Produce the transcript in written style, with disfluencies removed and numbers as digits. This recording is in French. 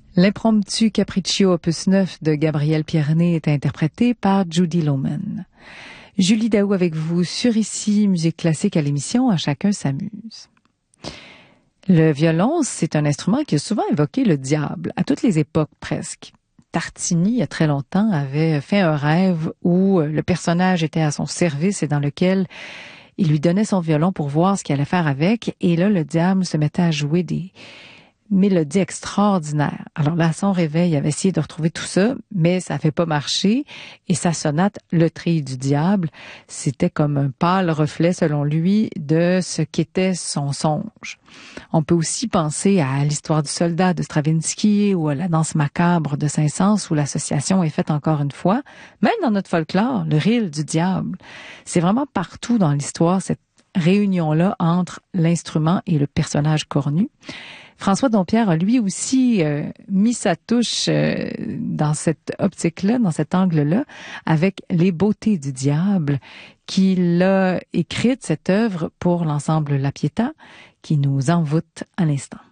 L'impromptu Capriccio opus 9 de Gabriel Pierné est interprété par Judy Loman. Julie Daou avec vous sur Ici, musique classique à l'émission, à chacun s'amuse. Le violon, c'est un instrument qui a souvent évoqué le diable, à toutes les époques presque. Tartini, il y a très longtemps, avait fait un rêve où le personnage était à son service et dans lequel il lui donnait son violon pour voir ce qu'il allait faire avec. Et là, le diable se mettait à jouer des mélodie extraordinaire. Alors là, à son réveil, il avait essayé de retrouver tout ça, mais ça n'avait pas marché. Et sa sonate, Le Trille du diable, c'était comme un pâle reflet, selon lui, de ce qu'était son songe. On peut aussi penser à l'histoire du soldat de Stravinsky ou à la danse macabre de Saint-Saëns, où l'association est faite encore une fois. Même dans notre folklore, le rire du diable. C'est vraiment partout dans l'histoire, cette réunion-là entre l'instrument et le personnage cornu. François Dompierre a lui aussi mis sa touche dans cette optique-là, dans cet angle-là, avec Les Beautés du diable, qu'il a écrite cette œuvre pour l'ensemble La Pietà, qui nous envoûte à l'instant.